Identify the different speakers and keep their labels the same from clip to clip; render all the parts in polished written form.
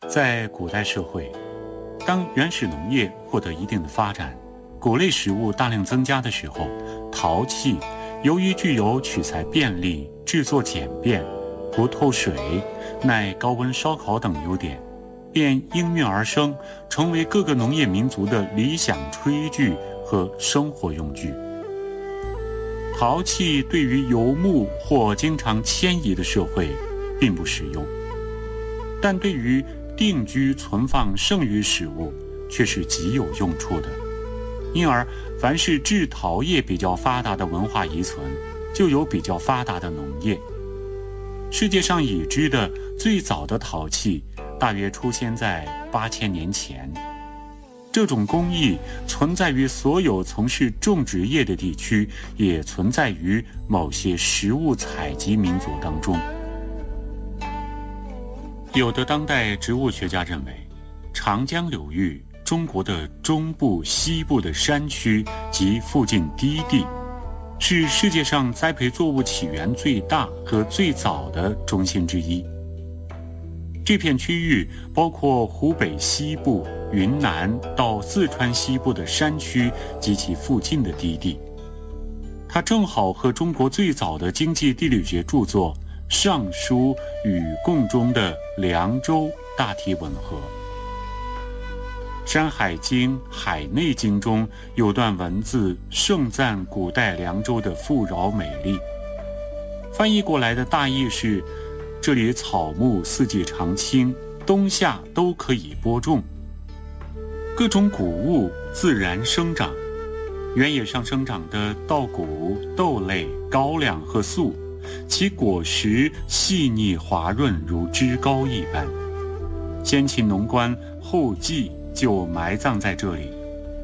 Speaker 1: 在古代社会，当原始农业获得一定的发展，谷类食物大量增加的时候，陶器由于具有取材便利、制作简便、不透水、耐高温烧烤等优点，便应运而生，成为各个农业民族的理想炊具和生活用具。陶器对于游牧或经常迁移的社会并不实用，但对于定居存放剩余食物却是极有用处的。因而凡是制陶业比较发达的文化遗存，就有比较发达的农业。世界上已知的最早的陶器大约出现在8000年前。这种工艺存在于所有从事种植业的地区，也存在于某些食物采集民族当中。有的当代植物学家认为，长江流域中国的中部、西部的山区及附近低地，是世界上栽培作物起源最大和最早的中心之一。这片区域包括湖北西部、云南到四川西部的山区及其附近的低地，它正好和中国最早的经济地理学著作《尚书与贡》中的凉州大体吻合。《山海经·海内经》中有段文字盛赞古代凉州的富饶美丽，翻译过来的大意是：这里草木四季常青，冬夏都可以播种，各种谷物自然生长，原野上生长的稻谷、豆类、高粱和粟，其果实细腻滑润，如脂膏一般。先秦农官后稷就埋葬在这里。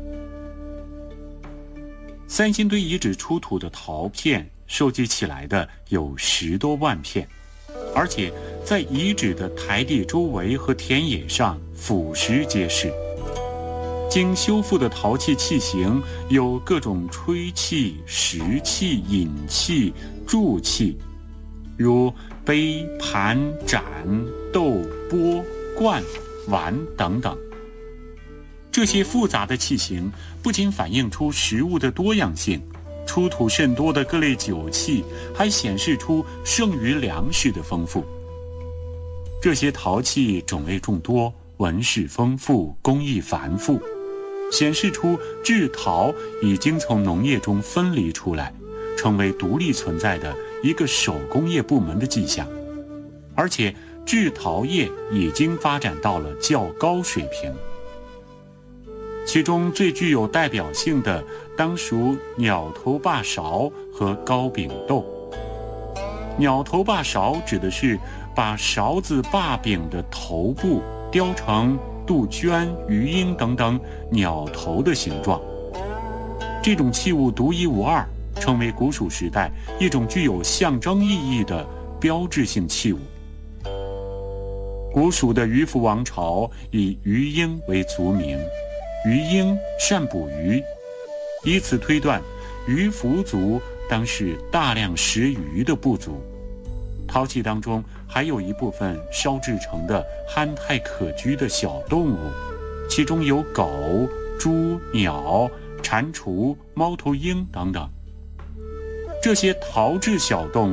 Speaker 1: 三星堆遗址出土的陶片收集起来的有10多万片，而且在遗址的台地周围和田野上腐蚀皆是。经修复的陶器器型有各种吹器、食器、饮器、箸器，如杯、盘、盏、豆、钵、罐、碗等等。这些复杂的器型不仅反映出食物的多样性，出土甚多的各类酒器还显示出剩余粮食的丰富。这些陶器种类众多，纹饰丰富，工艺繁复，显示出制陶已经从农业中分离出来，成为独立存在的一个手工业部门的迹象。而且制陶业已经发展到了较高水平。其中最具有代表性的当属鸟头把勺和糕饼豆。鸟头把勺指的是把勺子把柄的头部雕成杜鹃、鱼鹰等等鸟头的形状。这种器物独一无二，成为古蜀时代一种具有象征意义的标志性器物。古蜀的鱼凫王朝以鱼鹰为族名，鱼鹰善捕鱼，以此推断，鱼凫族当是大量食鱼的部族。陶器当中还有一部分烧制成的憨态可掬的小动物，其中有狗、猪、鸟、蟾蜍、猫头鹰等等。这些陶制小动